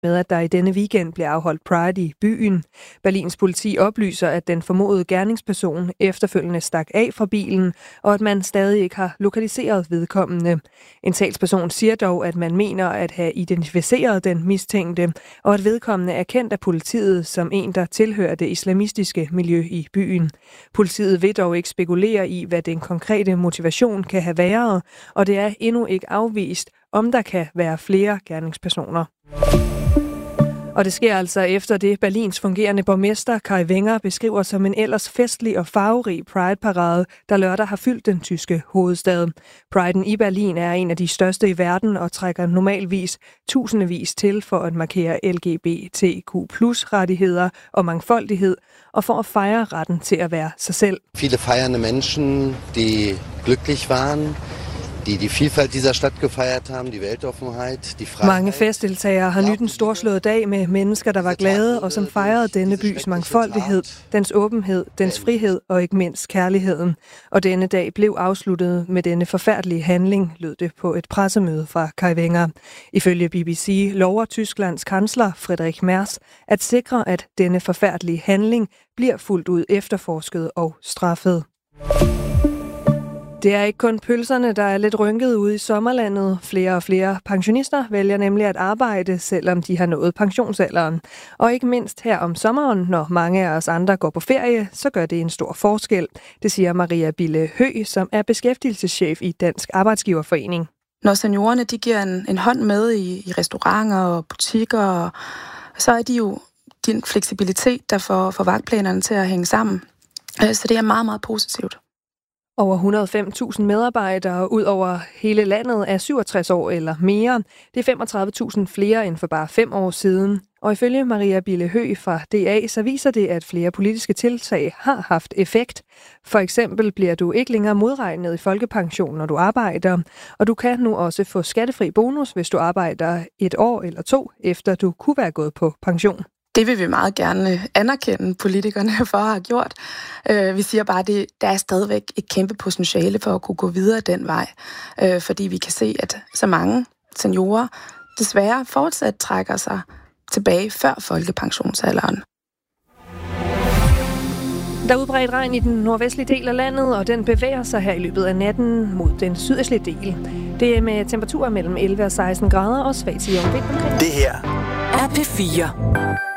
med, at der i denne weekend bliver afholdt Pride i byen. Berlins politi oplyser, at den formodede gerningsperson efterfølgende stak af fra bilen, og at man stadig ikke har lokaliseret vedkommende. En talsperson siger dog, at man mener at have identificeret den mistænkte, og at vedkommende er kendt af politiet som en, der tilhører det islamistiske miljø i byen. Politiet vil dog ikke spekulere i, hvad den konkrete motivation kan have været, og det er endnu ikke afvist, om der kan være flere gerningspersoner. Og det sker altså efter det, Berlins fungerende borgmester Kai Wenger beskriver som en ellers festlig og farverig Pride-parade, der lørdag har fyldt den tyske hovedstad. Priden i Berlin er en af de største i verden og trækker normalvis tusindvis til for at markere LGBTQ+-rettigheder og mangfoldighed, og for at fejre retten til at være sig selv. Viele feiernde Menschen, die glücklich waren, die Vielfalt dieser Stadt gefeiert haben, die Weltoffenheit, die Freiheit. Mange festdeltagere har nydt en storslået dag med mennesker, der var glade og som fejrede denne bys mangfoldighed, dens åbenhed, dens frihed og ikke mindst kærligheden. Og denne dag blev afsluttet med denne forfærdelige handling, lød det på et pressemøde fra Kai Wenger. Ifølge BBC lover Tysklands kansler Friedrich Merz at sikre, at denne forfærdelige handling bliver fuldt ud efterforsket og straffet. Det er ikke kun pølserne, der er lidt rynket ude i sommerlandet. Flere og flere pensionister vælger nemlig at arbejde, selvom de har nået pensionsalderen. Og ikke mindst her om sommeren, når mange af os andre går på ferie, så gør det en stor forskel. Det siger Maria Bille Høgh, som er beskæftigelseschef i Dansk Arbejdsgiverforening. Når seniorerne de giver en hånd med i restauranter og butikker, så er de jo din fleksibilitet, der får vagtplanerne til at hænge sammen. Så det er meget, meget positivt. Over 105.000 medarbejdere ud over hele landet er 67 år eller mere. Det er 35.000 flere end for bare 5 år siden. Og ifølge Maria Bille Høgh fra DA, så viser det, at flere politiske tiltag har haft effekt. For eksempel bliver du ikke længere modregnet i folkepension, når du arbejder. Og du kan nu også få skattefri bonus, hvis du arbejder 1 år eller 2, efter du kunne være gået på pension. Det vil vi meget gerne anerkende politikerne for at have gjort. Vi siger bare, at der er stadigvæk et kæmpe potentiale for at kunne gå videre den vej. Fordi vi kan se, at så mange seniorer desværre fortsat trækker sig tilbage før folkepensionsalderen. Der er udbredt regn i den nordvestlige del af landet, og den bevæger sig her i løbet af natten mod den sydøstlige del. Det er med temperaturer mellem 11 og 16 grader og svag til jævn vind omkring. Det her er P4.